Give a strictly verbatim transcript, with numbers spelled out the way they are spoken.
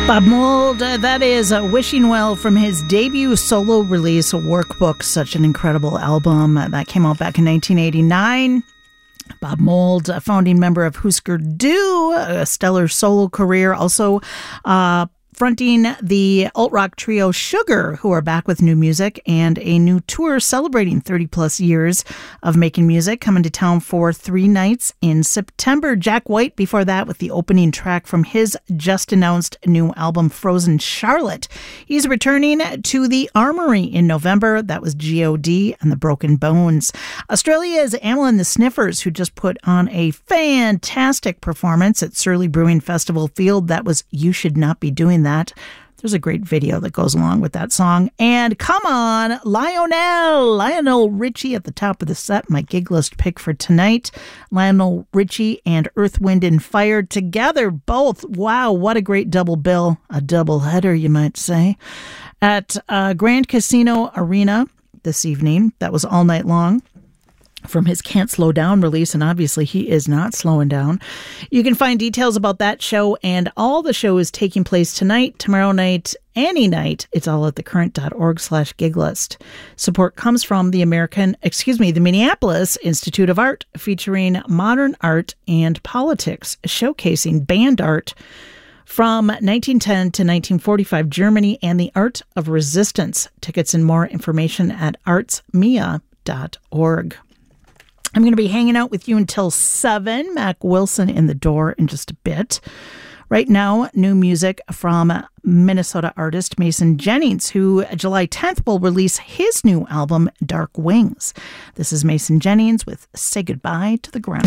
Bob Mould, uh, that is uh, Wishing Well from his debut solo release, Workbook. Such an incredible album. Uh, that came out back in nineteen eighty-nine. Bob Mould, a founding member of Husker Du, a stellar solo career. Also, uh, fronting the alt-rock trio Sugar, who are back with new music and a new tour celebrating thirty-plus years of making music, coming to town for three nights in September. Jack White, before that, with the opening track from his just-announced new album, Frozen Charlotte. He's returning to the Armory in November. That was G O D and the Broken Bones. Australia's Amyl the Sniffers, who just put on a fantastic performance at Surly Brewing Festival Field. That was You Should Not Be Doing That. That. There's a great video that goes along with that song. And come on, Lionel, Lionel Richie at the top of the set, my gig list pick for tonight. Lionel Richie and Earth, Wind and Fire together, both. Wow, what a great double bill. A double header, you might say. At uh, Grand Casino Arena this evening. That was all night long. From his Can't Slow Down release, and obviously he is not slowing down. You can find details about that show and all the shows taking place tonight, tomorrow night, any night. It's all at thecurrent.org slash gig list. Support comes from the American, excuse me, the Minneapolis Institute of Art, featuring modern art and politics, showcasing band art from nineteen ten to nineteen forty-five Germany and the art of resistance. Tickets and more information at arts mia dot org. I'm going to be hanging out with you until seven. Mac Wilson in the door in just a bit. Right now, new music from Minnesota artist Mason Jennings, who July tenth will release his new album, Dark Wings. This is Mason Jennings with Say Goodbye to the Ground.